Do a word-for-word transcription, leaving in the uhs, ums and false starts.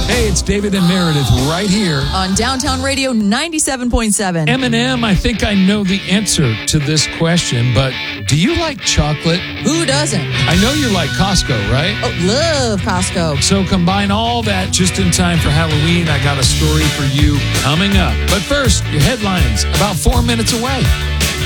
Hey, it's David and Meredith right here on Downtown Radio ninety-seven point seven. Eminem, I think I know the answer to this question, but do you like chocolate? Who doesn't? I know you like Costco, right? Oh, love Costco. So combine all that just in time for Halloween. I got a story for you coming up. But first, your headlines about four minutes away.